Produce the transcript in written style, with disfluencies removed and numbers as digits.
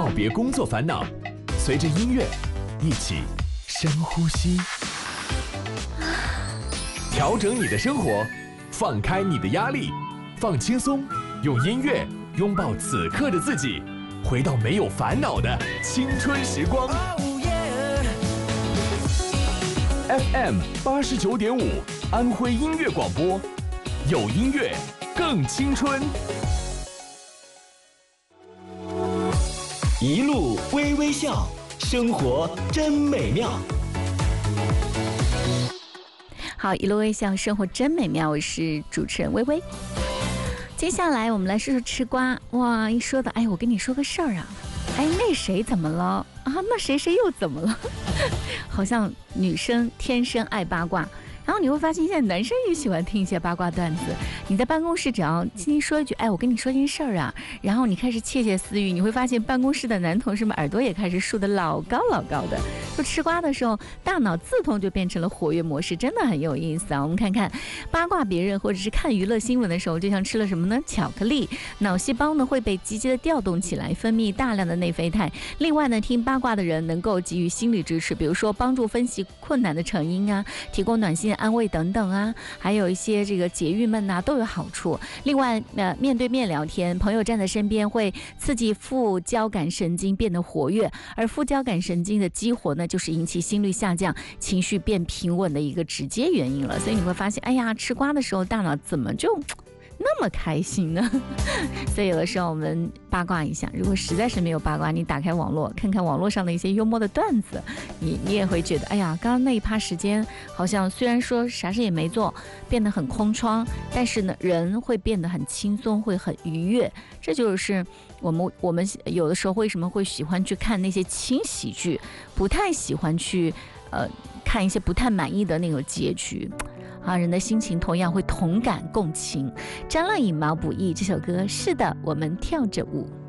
别工作烦恼，随着音乐一起深呼吸，调整你的生活，放开你的压力，放轻松，用音乐拥抱此刻的自己，回到没有烦恼的青春时光。FM 89.5，安徽音乐广播，有音乐更青春。 一路微微笑，生活真美妙。 好，一路微笑，生活真美妙。我是主持人微微。接下来我们来说说吃瓜。哇，一说到，哎，我跟你说个事儿啊，哎，那谁怎么了啊？那谁又怎么了？好像女生天生爱八卦。然后你会发现，现在男生也喜欢听一些八卦段子。你在办公室只要轻轻说一句，哎，我跟你说件事儿啊，然后你开始窃窃私语，你会发现办公室的男同事们耳朵也开始竖得老高老高的。就吃瓜的时候，大脑自动就变成了活跃模式，真的很有意思啊。我们看看八卦别人或者是看娱乐新闻的时候，就像吃了什么呢？巧克力，脑细胞呢会被积极的调动起来，分泌大量的内啡肽。另外呢，听八卦的人能够给予心理支持，比如说帮助分析困难的成因啊，提供暖心安慰等等啊，还有一些这个解郁闷啊都有好处。另外面对面聊天，朋友站在身边会刺激副交感神经变得活跃，而副交感神经的激活呢，就是引起心率下降、情绪变平稳的一个直接原因了。所以你会发现，哎呀，吃瓜的时候大脑怎么就那么开心呢？所以有的时候我们八卦一下，如果实在是没有八卦，你打开网络看看网络上的一些幽默的段子，你也会觉得，哎呀，刚刚那一趴时间好像虽然说啥事也没做，变得很空窗，但是呢人会变得很轻松，会很愉悦。这就是我们有的时候为什么会喜欢去看那些轻喜剧，不太喜欢去看一些不太满意的那个结局啊，人的心情同样会同感共情。张靓颖毛不易这首歌，是的，我们跳着舞。